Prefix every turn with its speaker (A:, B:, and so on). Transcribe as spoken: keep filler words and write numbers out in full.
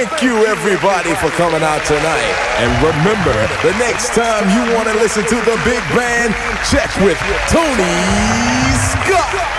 A: Thank you, everybody, for coming out tonight. And remember, the next time you want to listen to the big band, check with Tony Scott.